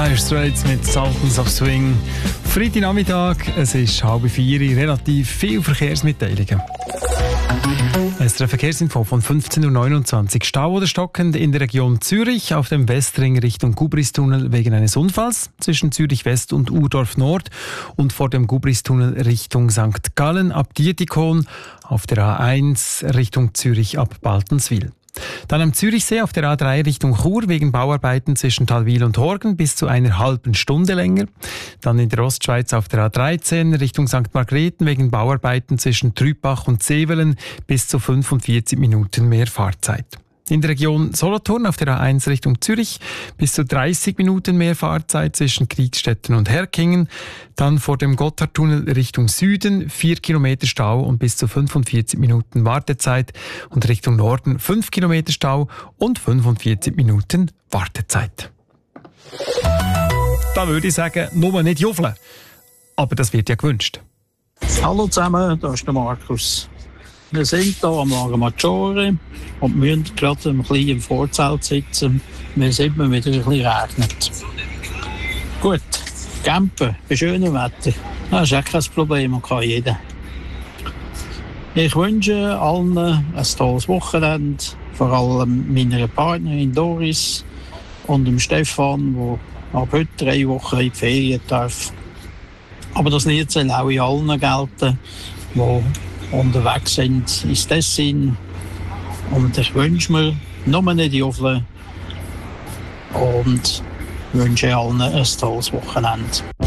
Dire Straits mit Sultans of Swing. Freitagnachmittag, es ist 3:30, relativ viele Verkehrsmitteilungen. Es ist eine Verkehrsinfo von 15.29 Uhr. Stau oder stockend in der Region Zürich auf dem Westring Richtung Gubristunnel wegen eines Unfalls zwischen Zürich West und Urdorf Nord und vor dem Gubristunnel Richtung St. Gallen ab Dietikon, auf der A1 Richtung Zürich ab Baltenswil. Dann am Zürichsee auf der A3 Richtung Chur wegen Bauarbeiten zwischen Talwil und Horgen bis zu einer halben Stunde länger. Dann in der Ostschweiz auf der A13 Richtung St. Margrethen wegen Bauarbeiten zwischen Trübach und Zevelen bis zu 45 Minuten mehr Fahrzeit. In der Region Solothurn auf der A1 Richtung Zürich bis zu 30 Minuten mehr Fahrzeit zwischen Kriegstetten und Herkingen. Dann vor dem Gotthardtunnel Richtung Süden 4 Kilometer Stau und bis zu 45 Minuten Wartezeit. Und Richtung Norden 5 Kilometer Stau und 45 Minuten Wartezeit. Da würde ich sagen, nur nicht juffeln. Aber das wird ja gewünscht. Hallo zusammen, da ist der Markus. Wir sind hier am Lago Maggiore und müssen gerade ein bisschen im Vorzelt sitzen, weil es immer wieder ein bisschen regnet. Gut, campen bei schönem Wetter, das ist auch kein Problem und kann jeder. Ich wünsche allen ein tolles Wochenende, vor allem meiner Partnerin Doris und dem Stefan, der ab heute 3 Wochen in die Ferien darf. Aber das Lied soll auch in allen gelten, die unterwegs sind ins Tessin. Und ich wünsche mir nur nicht juffeln und wünsche allen ein tolles Wochenende.